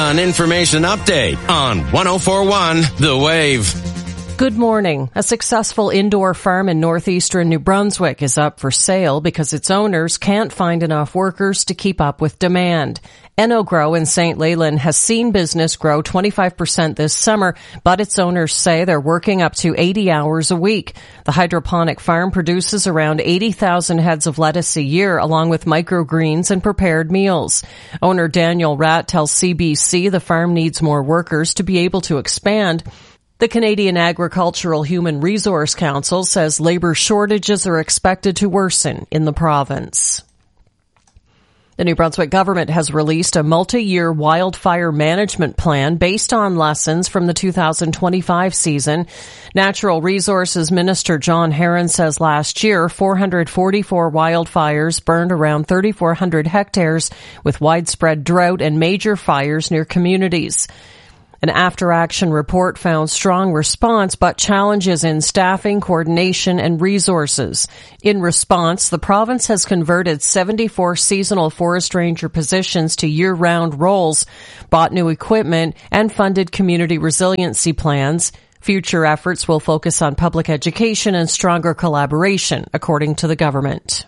an information update on 104.1 The Wave. Good morning. A successful indoor farm in northeastern New Brunswick is up for sale because its owners can't find enough workers to keep up with demand. Enogrow in St. Leland has seen business grow 25% this summer, but its owners say they're working up to 80 hours a week. The hydroponic farm produces around 80,000 heads of lettuce a year, along with microgreens and prepared meals. Owner Daniel Ratt tells CBC the farm needs more workers to be able to expand. The Canadian Agricultural Human Resource Council says labor shortages are expected to worsen in the province. The New Brunswick government has released a multi-year wildfire management plan based on lessons from the 2025 season. Natural Resources Minister John Herron says last year 444 wildfires burned around 3,400 hectares with widespread drought and major fires near communities. An after-action report found strong response, but challenges in staffing, coordination, and resources. In response, the province has converted 74 seasonal forest ranger positions to year-round roles, bought new equipment, and funded community resiliency plans. Future efforts will focus on public education and stronger collaboration, according to the government.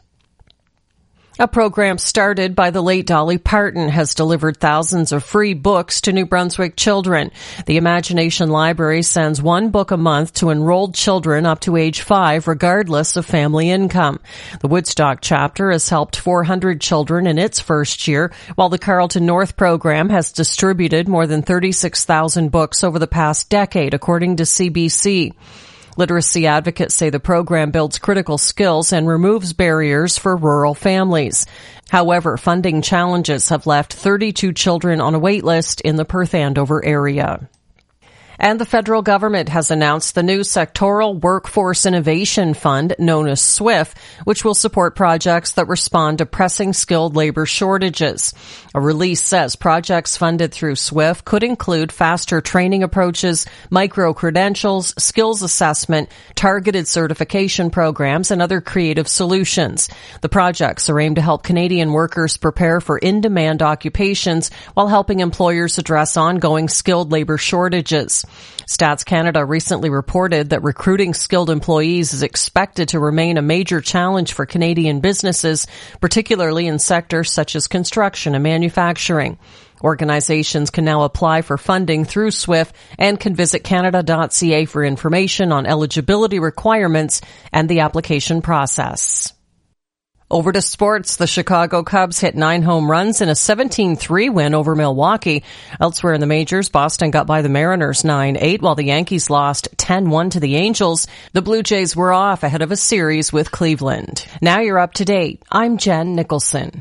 A program started by the late Dolly Parton has delivered thousands of free books to New Brunswick children. The Imagination Library sends one book a month to enrolled children up to age 5, regardless of family income. The Woodstock chapter has helped 400 children in its first year, while the Carlton North program has distributed more than 36,000 books over the past decade, according to CBC. Literacy advocates say the program builds critical skills and removes barriers for rural families. However, funding challenges have left 32 children on a wait list in the Perth Andover area. And the federal government has announced the new Sectoral Workforce Innovation Fund, known as SWIFT, which will support projects that respond to pressing skilled labor shortages. A release says projects funded through SWIFT could include faster training approaches, micro-credentials, skills assessment, targeted certification programs, and other creative solutions. The projects are aimed to help Canadian workers prepare for in-demand occupations while helping employers address ongoing skilled labor shortages. Stats Canada recently reported that recruiting skilled employees is expected to remain a major challenge for Canadian businesses, particularly in sectors such as construction and manufacturing. Organizations can now apply for funding through SWIFT and can visit canada.ca for information on eligibility requirements and the application process. Over to sports. The Chicago Cubs hit 9 home runs in a 17-3 win over Milwaukee. Elsewhere in the majors, Boston got by the Mariners 9-8, while the Yankees lost 10-1 to the Angels. The Blue Jays were off ahead of a series with Cleveland. Now you're up to date. I'm Jen Nicholson.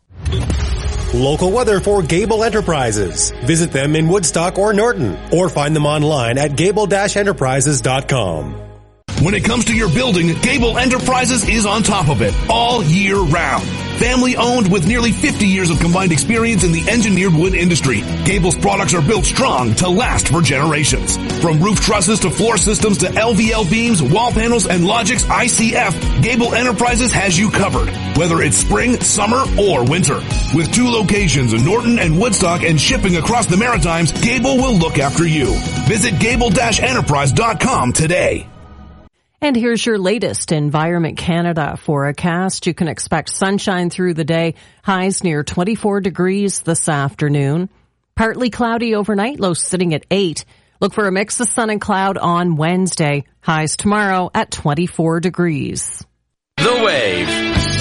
Local weather for Gable Enterprises. Visit them in Woodstock or Norton, or find them online at gable-enterprises.com. When it comes to your building, Gable Enterprises is on top of it all year round. Family owned with nearly 50 years of combined experience in the engineered wood industry, Gable's products are built strong to last for generations. From roof trusses to floor systems to LVL beams, wall panels, and Logix ICF, Gable Enterprises has you covered, whether it's spring, summer, or winter. With 2 locations in Norton and Woodstock and shipping across the Maritimes, Gable will look after you. Visit gable-enterprise.com today. And here's your latest Environment Canada forecast. You can expect sunshine through the day, highs near 24 degrees this afternoon. Partly cloudy overnight, lows sitting at 8. Look for a mix of sun and cloud on Wednesday, highs tomorrow at 24 degrees. The Wave.